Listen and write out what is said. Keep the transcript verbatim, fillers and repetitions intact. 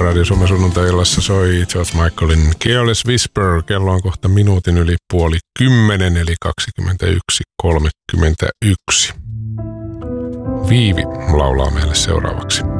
Radio Suomen sunnuntai-illassa soi George Michaelin Careless Whisper. Kello on kohta minuutin yli puoli kymmenen, eli kaksikymmentäyksi kolmekymmentäyksi. Viivi laulaa meille seuraavaksi.